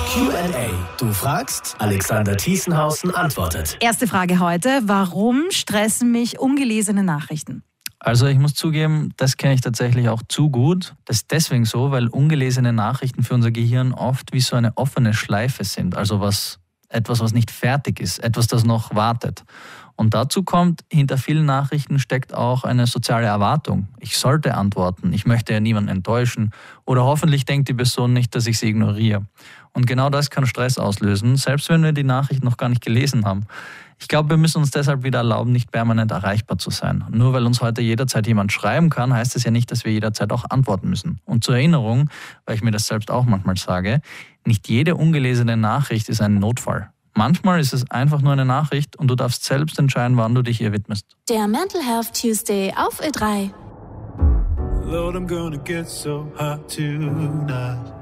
Q&A. Du fragst, Alexander Thiesenhausen antwortet. Erste Frage heute. Warum stressen mich ungelesene Nachrichten? Also ich muss zugeben, das kenne ich tatsächlich auch zu gut. Das ist deswegen so, weil ungelesene Nachrichten für unser Gehirn oft wie so eine offene Schleife sind. Also etwas, was nicht fertig ist, etwas, das noch wartet. Und dazu kommt, hinter vielen Nachrichten steckt auch eine soziale Erwartung. Ich sollte antworten, ich möchte ja niemanden enttäuschen oder hoffentlich denkt die Person nicht, dass ich sie ignoriere. Und genau das kann Stress auslösen, selbst wenn wir die Nachricht noch gar nicht gelesen haben. Ich glaube, wir müssen uns deshalb wieder erlauben, nicht permanent erreichbar zu sein. Nur weil uns heute jederzeit jemand schreiben kann, heißt es ja nicht, dass wir jederzeit auch antworten müssen. Und zur Erinnerung, weil ich mir das selbst auch manchmal sage, nicht jede ungelesene Nachricht ist ein Notfall. Manchmal ist es einfach nur eine Nachricht und du darfst selbst entscheiden, wann du dich ihr widmest. Der Mental Health Tuesday auf Ö3. Lord, I'm gonna get so hot tonight.